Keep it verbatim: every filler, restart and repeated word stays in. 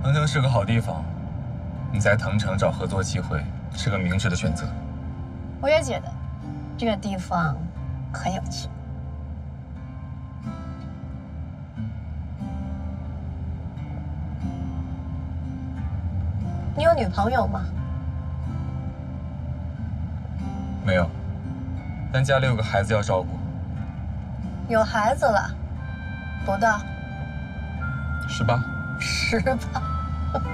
藤城是个好地方，你在藤城找合作机会是个明智的选择。 我也觉得这个地方很有趣。你有女朋友吗？ 没有，但家里有个孩子要照顾。 有孩子了，多大？ 十八。 十八。